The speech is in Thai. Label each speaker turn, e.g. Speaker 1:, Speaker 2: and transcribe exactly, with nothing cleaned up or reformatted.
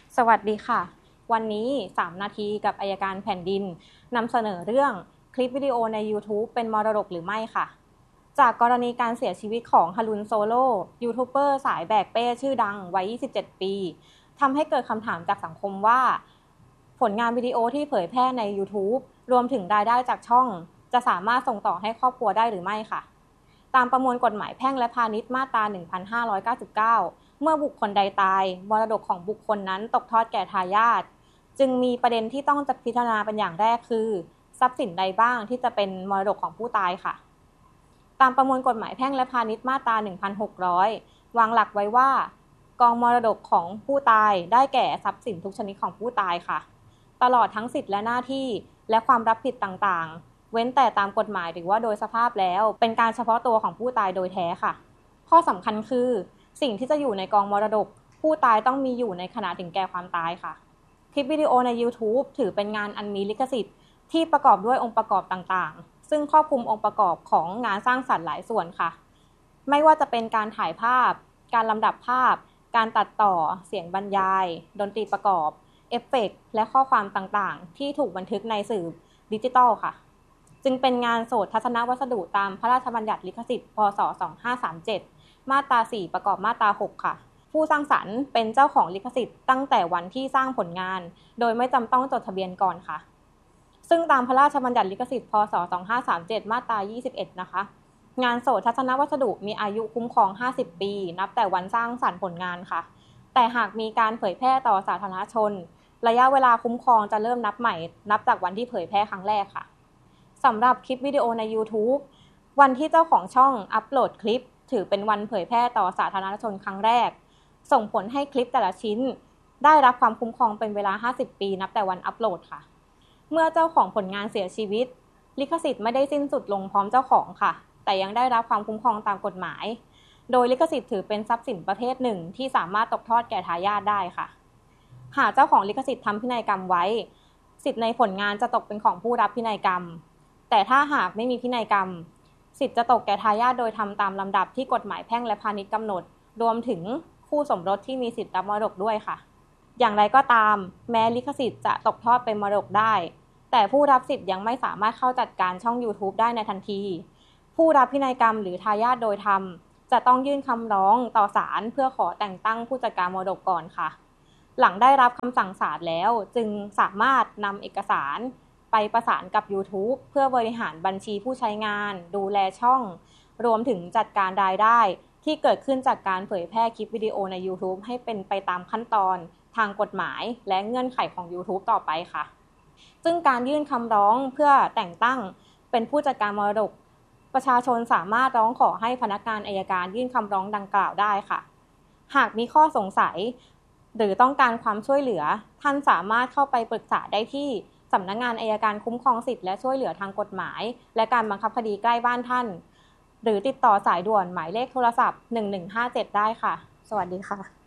Speaker 1: สวัสดีค่ะวันนี้สามนาทีกับอัยการแผ่นดินนำเสนอเรื่องคลิปวิดีโอใน YouTube เป็นมรดกหรือไม่ค่ะจากกรณีการเสียชีวิตของฮารุนโซโลยูทูบเบอร์สายแบกเป้ชื่อดังวัยยี่สิบเจ็ดปีทำให้เกิดคำถามจากสังคมว่าผลงานวิดีโอที่เผยแพร่ใน YouTube รวมถึงรายได้จากช่องจะสามารถส่งต่อให้ครอบครัวได้หรือไม่ค่ะตามประมวลกฎหมายแพ่งและพาณิชย์มาตรา หนึ่งพันห้าร้อยเก้าสิบเก้า เมื่อบุคคลใดตายมรดกของบุคคลนั้นตกทอดแก่ทายาทจึงมีประเด็นที่ต้องจะพิจารณาเป็นอย่างแรกคือทรัพย์สินใดบ้างที่จะเป็นมรดกของผู้ตายค่ะตามประมวลกฎหมายแพ่งและพาณิชย์มาตรา หนึ่งพันหกร้อย วางหลักไว้ว่ากองมรดกของผู้ตายได้แก่ทรัพย์สินทุกชนิดของผู้ตายค่ะตลอดทั้งสิทธิและหน้าที่และความรับผิดต่างๆเว้นแต่ตามกฎหมายหรือว่าโดยสภาพแล้วเป็นการเฉพาะตัวของผู้ตายโดยแท้ค่ะข้อสำคัญคือสิ่งที่จะอยู่ในกองมรดกผู้ตายต้องมีอยู่ในขณะถึงแก่ความตายค่ะคลิปวิดีโอใน YouTube ถือเป็นงานอันมีลิขสิทธิ์ที่ประกอบด้วยองค์ประกอบต่างๆซึ่งครอบคลุมองค์ประกอบของงานสร้างสรรค์หลายส่วนค่ะไม่ว่าจะเป็นการถ่ายภาพการลำดับภาพการตัดต่อเสียงบรรยายดนตรีประกอบเอฟเฟกต์และข้อความต่างๆที่ถูกบันทึกในสื่อดิจิทัลค่ะจึงเป็นงานโสตทัศนวัสดุตามพระราชบัญญัติลิขสิทธิ์พ.ศ. สองพันห้าร้อยสามสิบเจ็ดมาตราสี่ประกอบมาตราหกค่ะผู้สร้างสรรค์เป็นเจ้าของลิขสิทธิ์ตั้งแต่วันที่สร้างผลงานโดยไม่จำต้องจดทะเบียนก่อนค่ะซึ่งตามพระราชบัญญัติลิขสิทธิ์พ.ศ. สองพันห้าร้อยสามสิบเจ็ดมาตรายี่สิบเอ็ดนะคะงานโสตทัศนวัสดุมีอายุคุ้มครองห้าสิบปีนับแต่วันสร้างสรรค์ผลงานค่ะแต่หากมีการเผยแพร่ต่อสาธารณชนระยะเวลาคุ้มครองจะเริ่มนับใหม่นับจากวันที่เผยแพร่ครั้งแรกค่ะสำหรับคลิปวิดีโอใน YouTube วันที่เจ้าของช่องอัปโหลดคลิปถือเป็นวันเผยแพร่ต่อสาธารณชนครั้งแรกส่งผลให้คลิปแต่ละชิ้นได้รับความคุ้มครองเป็นเวลาห้าสิบปีนับแต่วันอัปโหลดค่ะเมื่อเจ้าของผลงานเสียชีวิตลิขสิทธิ์ไม่ได้สิ้นสุดลงพร้อมเจ้าของค่ะแต่ยังได้รับความคุ้มครองตามกฎหมายโดยลิขสิทธิ์ถือเป็นทรัพย์สินประเภทหนึ่งที่สามารถตกทอดแก่ทายาทได้ค่ะหากเจ้าของลิขสิทธิ์ทำพินัยกรรมไว้สิทธิ์ในผลงานจะตกเป็นของผู้รับพินัยกรรมแต่ถ้าหากไม่มีพินัยกรรมสิทธิ์จะตกแก่ทายาทโดยทำตามลำดับที่กฎหมายแพ่งและพาณิชย์กำหนดรวมถึงคู่สมรสที่มีสิทธิ์รับมรดกด้วยค่ะอย่างไรก็ตามแม้ลิขสิทธิ์จะตกทอดเป็นมรดกได้แต่ผู้รับสิทธิ์ยังไม่สามารถเข้าจัดการช่อง YouTube ได้ในทันทีผู้รับพินัยกรรมหรือทายาทโดยธรรมจะต้องยื่นคำร้องต่อศาลเพื่อขอแต่งตั้งผู้จัดการมรดกก่อนค่ะหลังได้รับคำสั่งศาลแล้วจึงสามารถนำเอกสารไปประสานกับ YouTube เพื่อบริหารบัญชีผู้ใช้งานดูแลช่องรวมถึงจัดการรายได้ที่เกิดขึ้นจากการเผยแพร่คลิปวิดีโอใน YouTube ให้เป็นไปตามขั้นตอนทางกฎหมายและเงื่อนไขของ YouTube ต่อไปค่ะซึ่งการยื่นคำร้องเพื่อแต่งตั้งเป็นผู้จัดการมรดกประชาชนสามารถร้องขอให้พนักงานอัยการยื่นคำร้องดังกล่าวได้ค่ะหากมีข้อสงสัยหรือต้องการความช่วยเหลือท่านสามารถเข้าไปปรึกษาได้ที่สำนักงานอัยการคุ้มครองสิทธิและช่วยเหลือทางกฎหมายและการบังคับคดีใกล้บ้านท่านหรือติดต่อสายด่วนหมายเลขโทรศัพท์หนึ่งหนึ่งห้าเจ็ดได้ค่ะสวัสดีค่ะ